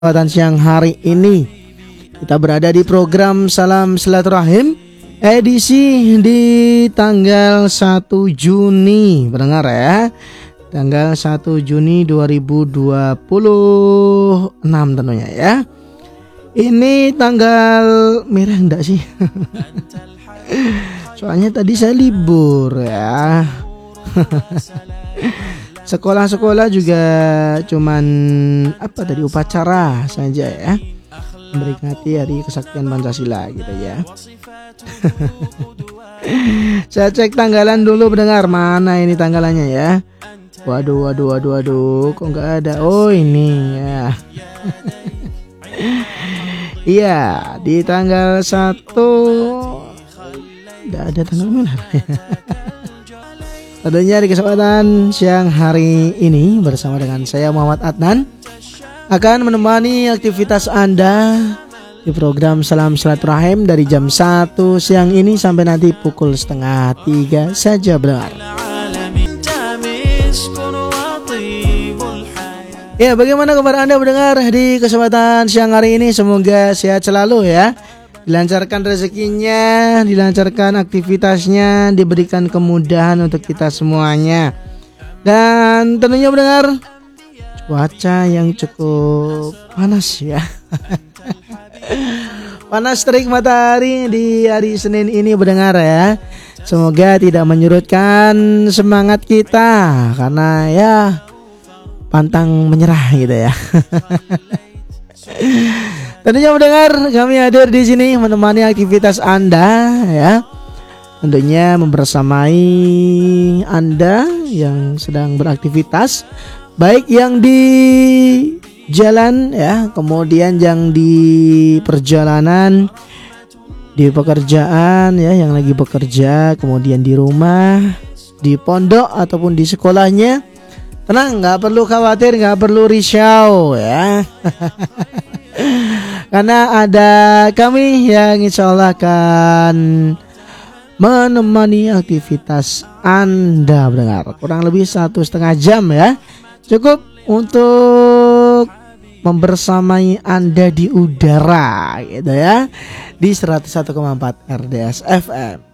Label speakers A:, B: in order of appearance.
A: kesempatan siang hari ini kita berada di program Salam Silaturahim edisi di tanggal 1 Juni pendengar ya. Tanggal 1 Juni 2026 tentunya ya. Ini tanggal merah enggak sih? Soalnya tadi saya libur ya. Sekolah-sekolah juga cuman upacara saja ya, memperingati Hari Kesaktian Pancasila gitu ya. Saya cek tanggalan dulu pendengar, mana ini tanggalannya ya. Waduh, kok nggak ada? Oh ini ya. Iya, di tanggal 1 nggak ada tanggal merah. Tentunya di kesempatan siang hari ini bersama dengan saya Muhammad Adnan akan menemani aktivitas Anda di program Salam Silaturahim dari jam 1 siang ini sampai nanti pukul 2:30 saja benar. Ya, bagaimana kabar Anda mendengar di kesempatan siang hari ini? Semoga sehat selalu ya. Dilancarkan rezekinya, dilancarkan aktivitasnya, diberikan kemudahan untuk kita semuanya. Dan tentunya mendengar cuaca yang cukup panas ya. Panas terik matahari di hari Senin ini mendengar ya. Semoga tidak menyurutkan semangat kita karena ya pantang menyerah gitu ya. Tentunya mendengar kami hadir di sini menemani aktivitas Anda ya. Tentunya membersamai Anda yang sedang beraktivitas, baik yang di jalan ya, kemudian yang di perjalanan, di pekerjaan ya, yang lagi bekerja, kemudian di rumah, di pondok ataupun di sekolahnya. Tenang, nggak perlu khawatir, nggak perlu risau ya. Karena ada kami yang insya Allah akan menemani aktivitas Anda mendengar kurang lebih 1,5 jam ya. Cukup untuk membersamai Anda di udara gitu ya, di 101,4 RDS FM.